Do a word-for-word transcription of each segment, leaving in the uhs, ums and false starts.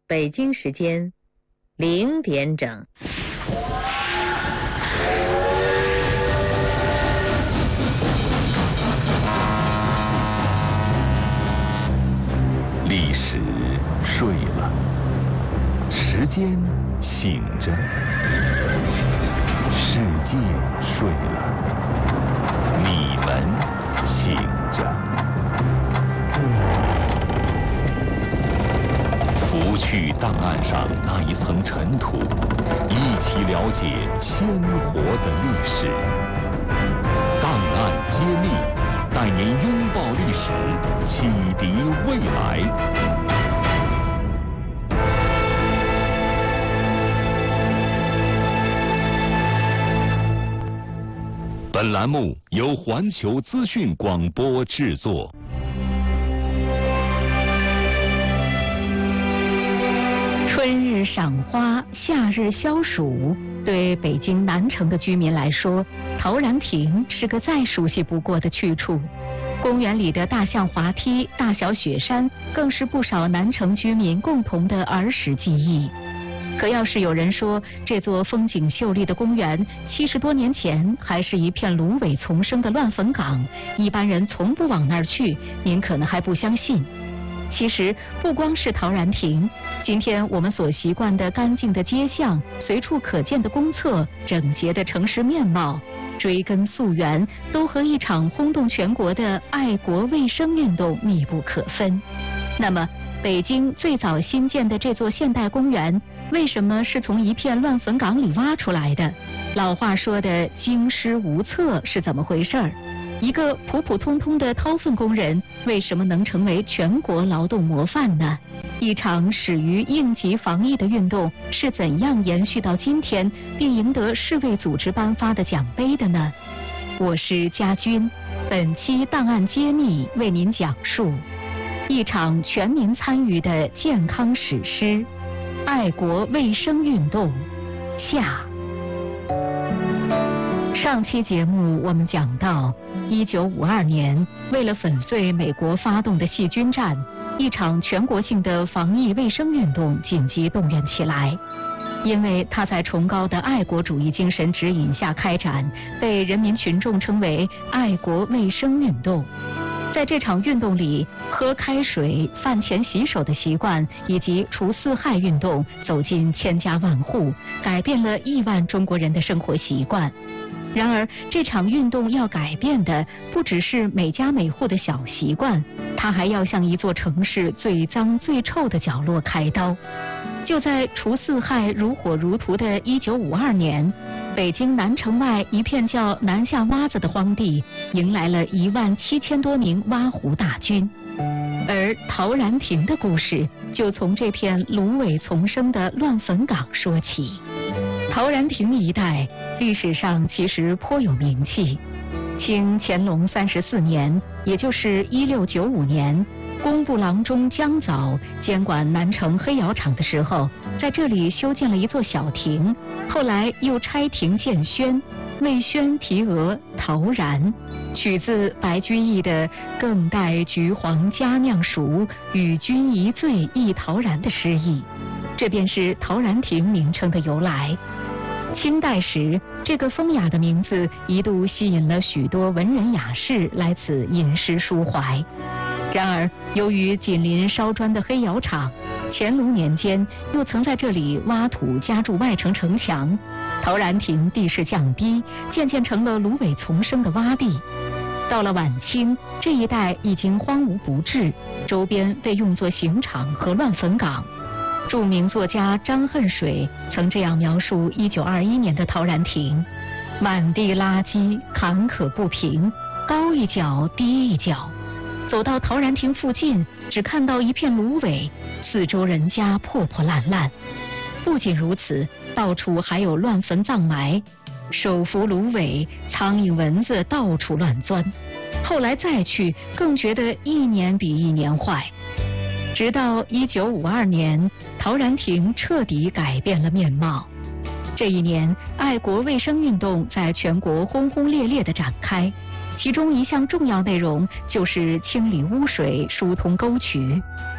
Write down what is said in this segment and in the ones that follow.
北京时间零点整。 历史睡了，时间醒着，世界睡了，你们醒着。拂去档案上那一层尘土，一起了解鲜活的历史。档案揭秘，带您拥抱历史，启迪未来。本栏目由环球资讯广播制作。 春日赏花，夏日消暑，对北京南城的居民来说，陶然亭是个再熟悉不过的去处。公园里的大象滑梯、大小雪山，更是不少南城居民共同的儿时记忆。可要是有人说这座风景秀丽的公园七十多年前还是一片芦苇丛生的乱坟岗，一般人从不往那儿去，您可能还不相信。其实不光是陶然亭，今天我们所习惯的干净的街巷、随处可见的公厕、整洁的城市面貌，追根溯源，都和一场轰动全国的爱国卫生运动密不可分。那么北京最早新建的这座现代公园，为什么是从一片乱坟岗里挖出来的？老话说的经师无策是怎么回事儿？一个普普通通的掏粪工人，为什么能成为全国劳动模范呢？一场始于应急防疫的运动是怎样延续到今天，并赢得世卫组织颁发的奖杯的呢？我是佳君，本期档案揭秘为您讲述一场全民参与的健康史诗——爱国卫生运动下。上期节目我们讲到，一九五二年，为了粉碎美国发动的细菌战，一场全国性的防疫卫生运动紧急动员起来。因为它在崇高的爱国主义精神指引下开展，被人民群众称为爱国卫生运动。在这场运动里，喝开水、饭前洗手的习惯以及除四害运动走进千家万户，改变了亿万中国人的生活习惯。然而，这场运动要改变的不只是每家每户的小习惯，它还要向一座城市最脏最臭的角落开刀。就在除四害如火如荼的一九五二年，北京南城外一片叫南下洼子的荒地，迎来了一万七千多名挖湖大军。而陶然亭的故事，就从这片芦苇丛生的乱坟岗说起。陶然亭一带历史上其实颇有名气。清乾隆三十四年，也就是一六九五年，工部郎中江藻监管南城黑窑厂的时候，在这里修建了一座小亭，后来又拆亭建轩，为轩题额陶然，取自白居易的“更待橘黄佳酿熟，与君一醉忆陶然”的诗意，这便是陶然亭名称的由来。清代时，这个风雅的名字一度吸引了许多文人雅士来此吟诗抒怀。然而，由于紧邻烧砖的黑窑厂，乾隆年间又曾在这里挖土加筑外城城墙，陶然亭地势降低，渐渐成了芦苇丛生的洼地。到了晚清，这一带已经荒芜不治，周边被用作刑场和乱坟岗。著名作家张恨水曾这样描述一九二一年的陶然亭：满地垃圾，坎坷不平，高一脚低一脚。走到陶然亭附近，只看到一片芦苇，四周人家破破烂烂。不仅如此，到处还有乱坟葬埋，手扶芦苇，苍蝇蚊子到处乱钻。后来再去，更觉得一年比一年坏。直到一九五二年，陶然亭彻底改变了面貌。这一年，爱国卫生运动在全国轰轰烈烈地展开，其中一项重要内容就是清理污水、疏通沟渠。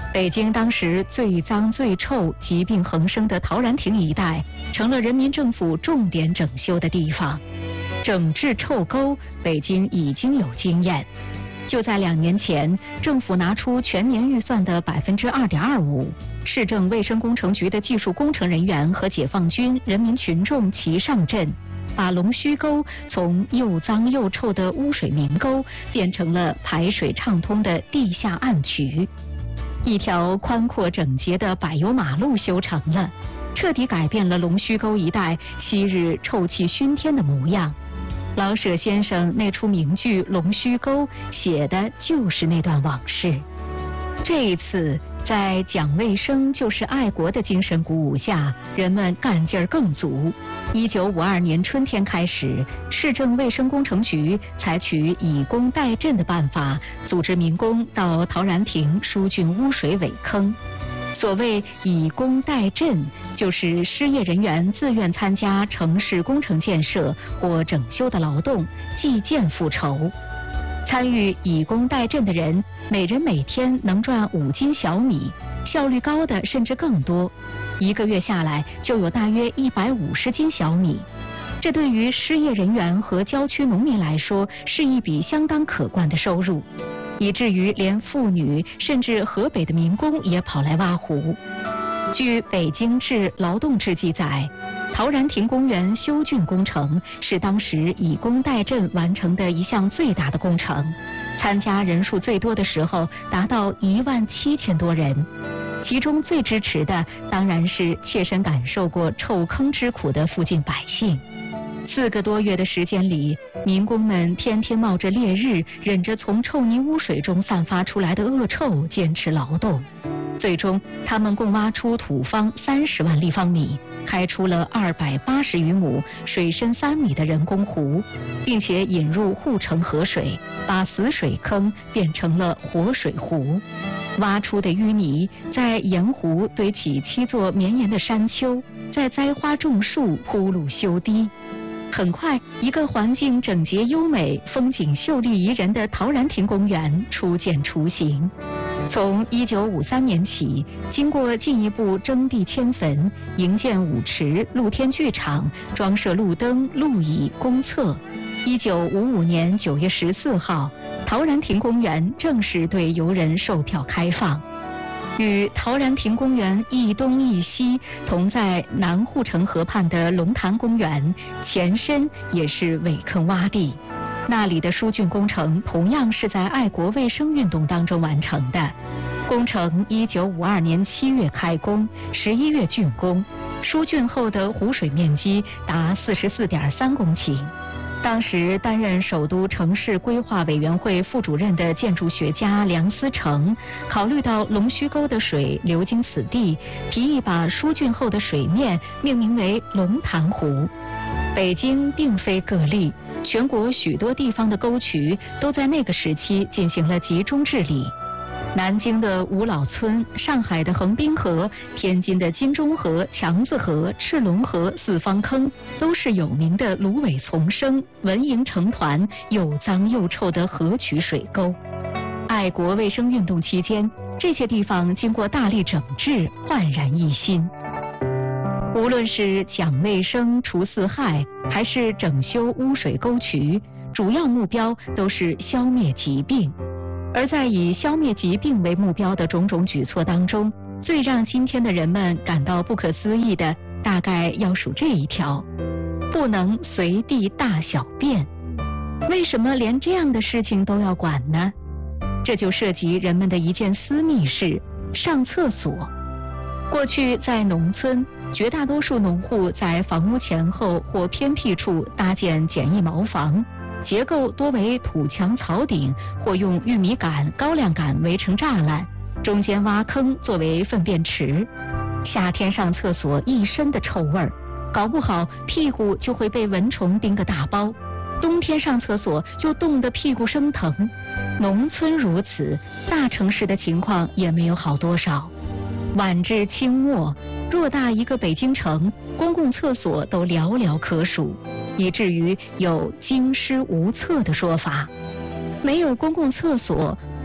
北京当时最脏最臭、疾病横生的陶然亭一带，成了人民政府重点整修的地方。整治臭沟，北京已经有经验。就在两年前，政府拿出全年预算的百分之二点二五，市政卫生工程局的技术工程人员和解放军、人民群众齐上阵，把龙须沟从又脏又臭的污水明沟变成了排水畅通的地下暗渠。一条宽阔整洁的柏油马路修成了，彻底改变了龙须沟一带昔日臭气熏天的模样。老舍先生那出名剧《龙须沟》写的就是那段往事。这一次，在讲卫生就是爱国的精神鼓舞下，人们干劲儿更足。一九五二年春天开始，市政卫生工程局采取以工代赈的办法，组织民工到陶然亭疏浚污水尾坑。所谓以工代赈，就是失业人员自愿参加城市工程建设或整修的劳动，计件复酬。参与以工代赈的人，每人每天能赚五斤小米，效率高的甚至更多，一个月下来就有大约一百五十斤小米。这对于失业人员和郊区农民来说，是一笔相当可观的收入。以至于连妇女甚至河北的民工也跑来挖湖。据《北京志劳动志》记载，陶然亭公园修浚工程是当时以工代赈完成的一项最大的工程，参加人数最多的时候达到一万七千多人。其中最支持的当然是切身感受过臭坑之苦的附近百姓。四个多月的时间里，民工们天天冒着烈日，忍着从臭泥污水中散发出来的恶臭，坚持劳动。最终，他们共挖出土方三十万立方米，开出了二百八十余亩、水深三米的人工湖，并且引入护城河水，把死水坑变成了活水湖。挖出的淤泥在沿湖堆起七座绵延的山丘，再栽花种树，铺路修堤。很快，一个环境整洁优美、风景秀丽宜人的陶然亭公园初见雏形。从一九五三年起，经过进一步征地迁坟、营建舞池、露天剧场、装设路灯、路椅、公厕。一九五五年九月十四号，陶然亭公园正式对游人售票开放。与陶然亭公园一东一西同在南护城河畔的龙潭公园，前身也是尾坑洼地。那里的疏浚工程同样是在爱国卫生运动当中完成的。工程一九五二年七月开工，十一月竣工，疏浚后的湖水面积达四十四点三公顷。当时担任首都城市规划委员会副主任的建筑学家梁思成，考虑到龙须沟的水流经此地，提议把疏浚后的水面命名为龙潭湖。北京并非个例，全国许多地方的沟渠都在那个时期进行了集中治理。南京的五老村、上海的横滨河、天津的金钟河、强子河、赤龙河、四方坑，都是有名的芦苇丛生、蚊蝇成团、又脏又臭的河渠水沟。爱国卫生运动期间，这些地方经过大力整治，焕然一新。无论是讲卫生、除四害，还是整修污水沟渠，主要目标都是消灭疾病。而在以消灭疾病为目标的种种举措当中，最让今天的人们感到不可思议的，大概要数这一条：不能随地大小便。为什么连这样的事情都要管呢？这就涉及人们的一件私密事——上厕所。过去在农村，绝大多数农户在房屋前后或偏僻处搭建简易茅房，结构多为土墙草顶，或用玉米杆、高粱杆围成栅栏，中间挖坑作为粪便池。夏天上厕所一身的臭味儿，搞不好屁股就会被蚊虫叮个大包；冬天上厕所就冻得屁股生疼。农村如此，大城市的情况也没有好多少。晚至清末，偌大一个北京城，公共厕所都寥寥可数，以至于有京师无厕的说法。没有公共厕所，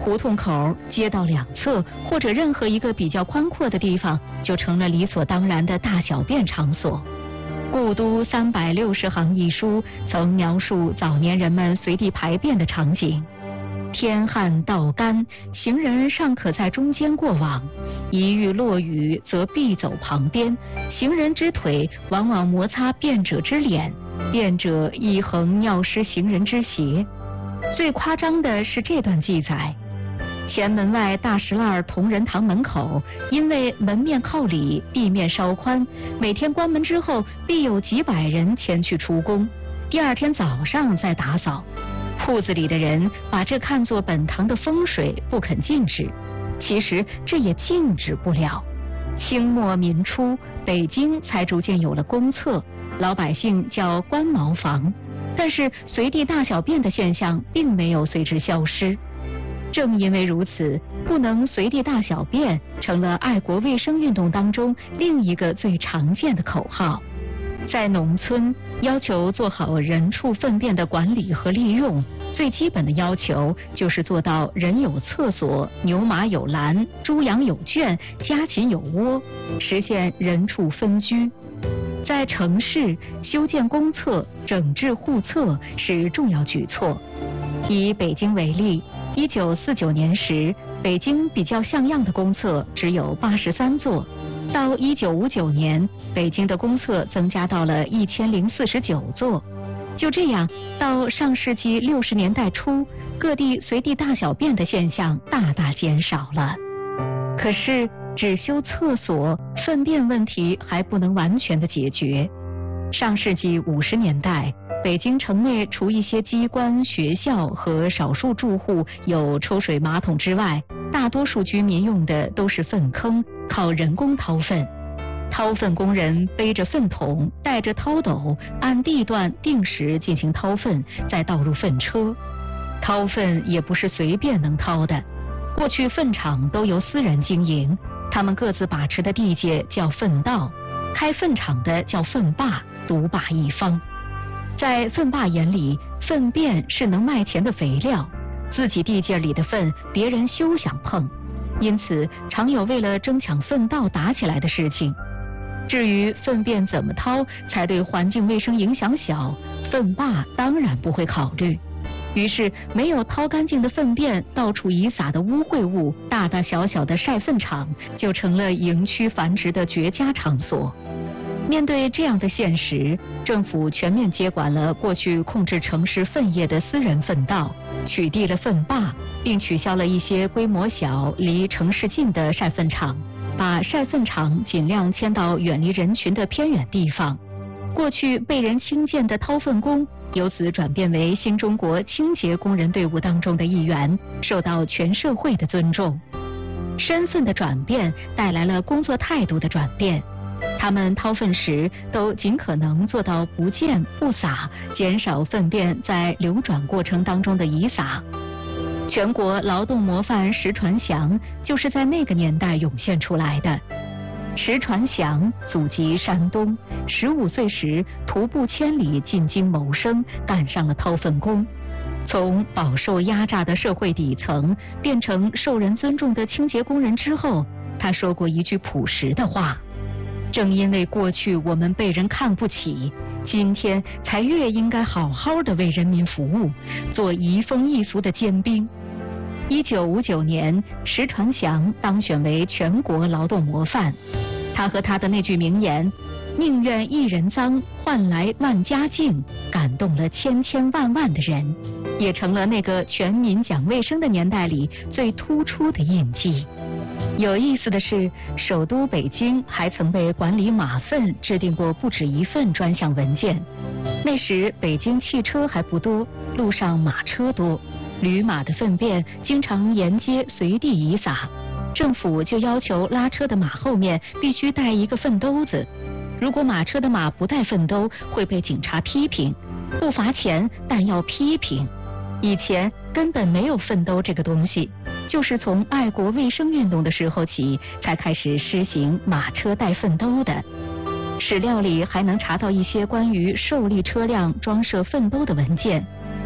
胡同口、街道两侧或者任何一个比较宽阔的地方，就成了理所当然的大小便场所。《故都三百六十行》一书曾描述早年人们随地排便的场景。天旱道干，行人尚可在中间过往，一遇落雨则必走旁边，行人之腿往往摩擦便者之脸，便者亦横尿湿行人之鞋。最夸张的是这段记载：前门外大石栏同仁堂门口，因为门面靠里，地面稍宽，每天关门之后必有几百人前去出工，第二天早上再打扫。铺子里的人把这看作本堂的风水，不肯禁止。其实这也禁止不了。清末民初，北京才逐渐有了公厕，老百姓叫官茅房，但是随地大小便的现象并没有随之消失。正因为如此，不能随地大小便成了爱国卫生运动当中另一个最常见的口号。在农村，要求做好人畜粪便的管理和利用，最基本的要求就是做到人有厕所，牛马有栏，猪羊有圈，家禽有窝，实现人畜分居。在城市，修建公厕、整治护厕是重要举措。以北京为例，一九四九年时，北京比较像样的公厕只有八十三座。到一九五九年，北京的公厕增加到了一千零四十九座。就这样，到上世纪六十年代初，各地随地大小便的现象大大减少了。可是，只修厕所，粪便问题还不能完全的解决。上世纪五十年代，北京城内除一些机关、学校和少数住户有抽水马桶之外，大多数居民用的都是粪坑，靠人工掏粪。掏粪工人背着粪桶，带着掏斗，按地段定时进行掏粪，再倒入粪车。掏粪也不是随便能掏的，过去粪场都由私人经营，他们各自把持的地界叫粪道，开粪场的叫粪霸，独霸一方。在粪霸眼里，粪便是能卖钱的肥料，自己地界里的粪别人休想碰，因此常有为了争抢粪道打起来的事情。至于粪便怎么掏才对环境卫生影响小，粪霸当然不会考虑。于是没有掏干净的粪便，到处遗撒的污秽物，大大小小的晒粪场就成了营区繁殖的绝佳场所。面对这样的现实，政府全面接管了过去控制城市粪业的私人粪道，取缔了粪霸，并取消了一些规模小、离城市近的晒粪场，把晒粪场尽量迁到远离人群的偏远地方。过去被人轻贱的掏粪工，由此转变为新中国清洁工人队伍当中的一员，受到全社会的尊重。身份的转变带来了工作态度的转变。他们掏粪时都尽可能做到不溅不洒，减少粪便在流转过程当中的遗撒。全国劳动模范石传祥就是在那个年代涌现出来的。石传祥祖籍山东，十五岁时徒步千里进京谋生，干上了掏粪工。从饱受压榨的社会底层变成受人尊重的清洁工人之后，他说过一句朴实的话：正因为过去我们被人看不起，今天才越应该好好的为人民服务，做移风易俗的尖兵。一九五九年，石传祥当选为全国劳动模范。他和他的那句名言“宁愿一人脏，换来万家净”，感动了千千万万的人，也成了那个全民讲卫生的年代里最突出的印记。有意思的是，首都北京还曾为管理马粪制定过不止一份专项文件。那时北京汽车还不多，路上马车多，驴马的粪便经常沿街随地遗撒，政府就要求拉车的马后面必须带一个粪兜子。如果马车的马不带粪兜，会被警察批评，不罚钱，但要批评。以前根本没有粪兜这个东西，就是从爱国卫生运动的时候起，才开始施行马车带粪兜的。史料里还能查到一些关于受力车辆装设粪兜的文件。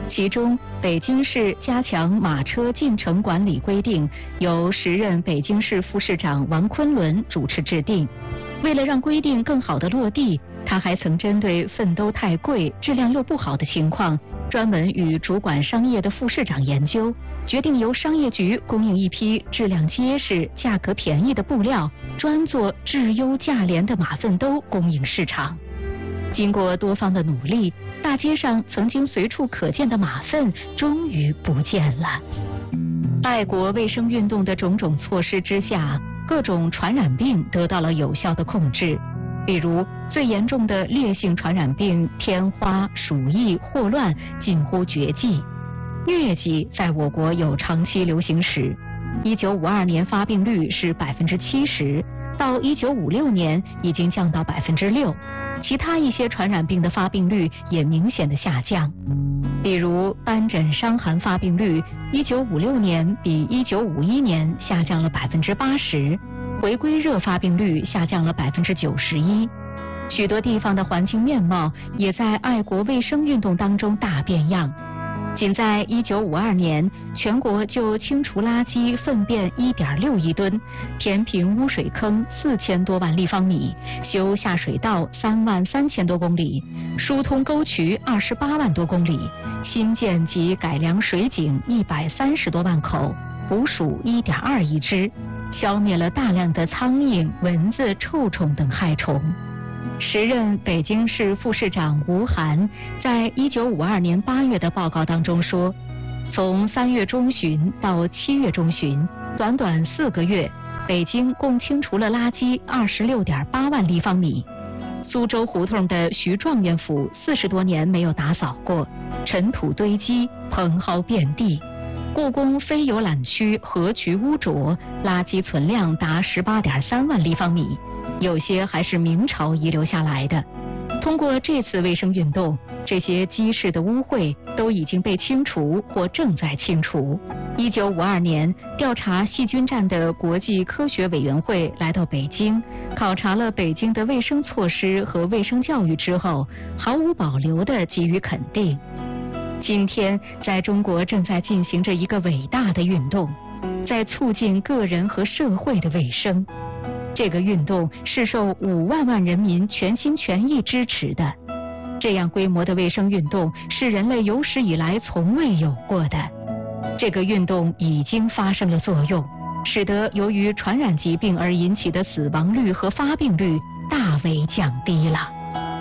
其中，北京市加强马车进城管理规定由时任北京市副市长王昆仑主持制定。为了让规定更好地落地，他还曾针对粪都太贵、质量又不好的情况，专门与主管商业的副市长研究，决定由商业局供应一批质量结实、价格便宜的布料，专做质优价廉的马粪兜供应市场。经过多方的努力，大街上曾经随处可见的马粪终于不见了。爱国卫生运动的种种措施之下，各种传染病得到了有效的控制。比如最严重的烈性传染病天花、鼠疫、霍乱近乎绝迹。疟疾在我国有长期流行史，一九五二年发病率是百分之七十，到一九五六年已经降到百分之六。其他一些传染病的发病率也明显的下降，比如斑疹伤寒发病率，一九五六年比一九五一年下降了百分之八十，回归热发病率下降了百分之九十一。许多地方的环境面貌也在爱国卫生运动当中大变样。仅在一九五二年，全国就清除垃圾粪便一点六亿吨，填平污水坑四千多万立方米，修下水道三万三千多公里，疏通沟渠二十八万多公里，新建及改良水井一百三十多万口，捕鼠一点二亿只，消灭了大量的苍蝇、蚊子、臭虫等害虫。时任北京市副市长吴晗在一九五二年八月的报告当中说，从三月中旬到七月中旬，短短四个月，北京共清除了垃圾二十六点八万立方米。苏州胡同的徐状元府四十多年没有打扫过，尘土堆积，蓬蒿遍地。故宫非游览区河渠污浊，垃圾存量达十八点三万立方米。有些还是明朝遗留下来的。通过这次卫生运动，这些积世的污秽都已经被清除或正在清除。一九五二年，调查细菌战的国际科学委员会来到北京，考察了北京的卫生措施和卫生教育之后，毫无保留地给予肯定。今天，在中国正在进行着一个伟大的运动，在促进个人和社会的卫生。这个运动是受五万万人民全心全意支持的。这样规模的卫生运动是人类有史以来从未有过的。这个运动已经发生了作用，使得由于传染疾病而引起的死亡率和发病率大为降低了。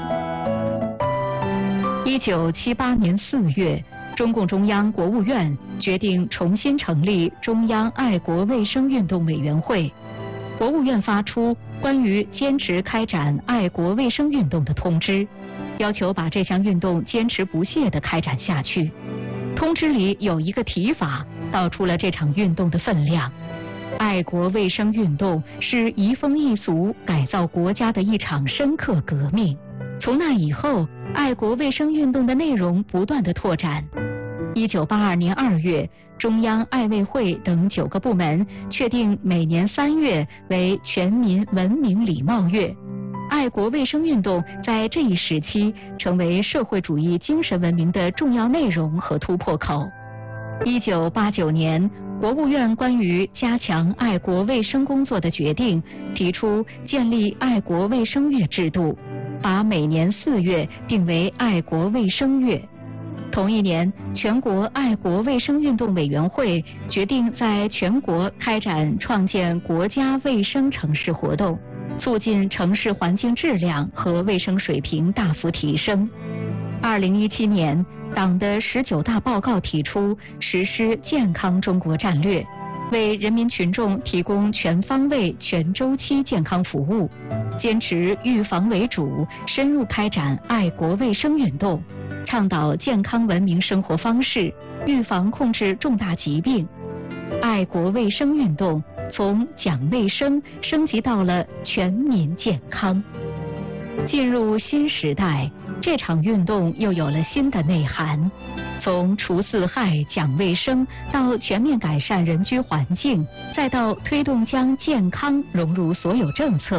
一九七八年四月，中共中央国务院决定重新成立中央爱国卫生运动委员会。国务院发出关于坚持开展爱国卫生运动的通知，要求把这项运动坚持不懈地开展下去。通知里有一个提法，道出了这场运动的分量。爱国卫生运动是移风易俗、改造国家的一场深刻革命。从那以后，爱国卫生运动的内容不断地拓展。一九八二年二月，中央爱卫会等九个部门确定每年三月为全民文明礼貌月。爱国卫生运动在这一时期成为社会主义精神文明的重要内容和突破口。一九八九年，国务院关于加强爱国卫生工作的决定提出建立爱国卫生月制度，把每年四月定为爱国卫生月。同一年，全国爱国卫生运动委员会决定在全国开展创建国家卫生城市活动，促进城市环境质量和卫生水平大幅提升。二零一七年，党的十九大报告提出实施健康中国战略，为人民群众提供全方位、全周期健康服务，坚持预防为主，深入开展爱国卫生运动，倡导健康文明生活方式，预防控制重大疾病。爱国卫生运动从讲卫生升级到了全民健康。进入新时代，这场运动又有了新的内涵。从除四害、讲卫生到全面改善人居环境，再到推动将健康融入所有政策，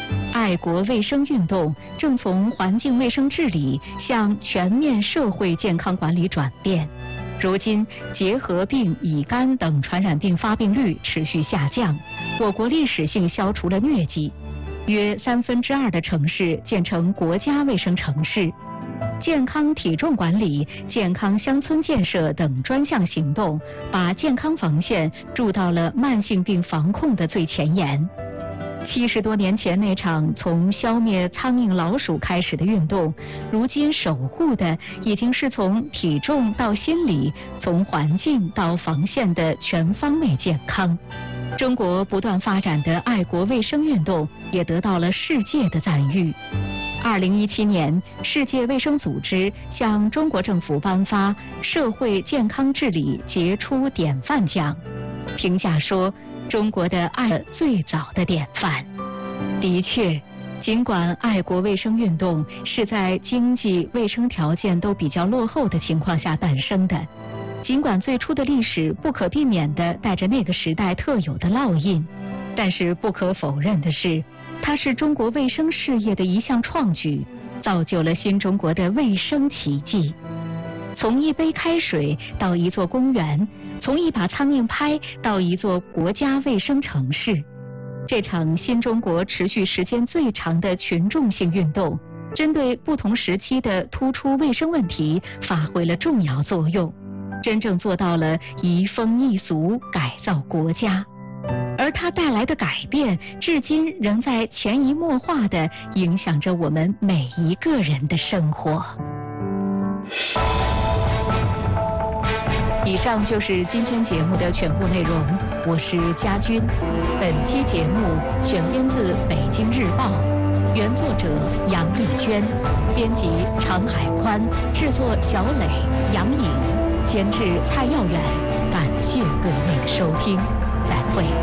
爱国卫生运动正从环境卫生治理向全面社会健康管理转变。如今，结核病、乙肝等传染病发病率持续下降，我国历史性消除了疟疾，约三分之二的城市建成国家卫生城市。健康体重管理、健康乡村建设等专项行动，把健康防线筑到了慢性病防控的最前沿。七十多年前那场从消灭苍蝇老鼠开始的运动，如今守护的已经是从体重到心理、从环境到防线的全方位健康。中国不断发展的爱国卫生运动也得到了世界的赞誉。二零一七年，世界卫生组织向中国政府颁发社会健康治理杰出典范奖，评价说，中国的爱最早的典范。的确，尽管爱国卫生运动是在经济卫生条件都比较落后的情况下诞生的，尽管最初的历史不可避免地带着那个时代特有的烙印，但是不可否认的是，它是中国卫生事业的一项创举，造就了新中国的卫生奇迹。从一杯开水到一座公园，从一把苍蝇拍到一座国家卫生城市，这场新中国持续时间最长的群众性运动，针对不同时期的突出卫生问题发挥了重要作用，真正做到了移风易俗，改造国家。而它带来的改变，至今仍在潜移默化地影响着我们每一个人的生活。以上就是今天节目的全部内容，我是佳君。本期节目选编自《北京日报》，原作者杨丽娟，编辑常海宽，制作小磊、杨颖，监制蔡耀远。感谢各位的收听，再会。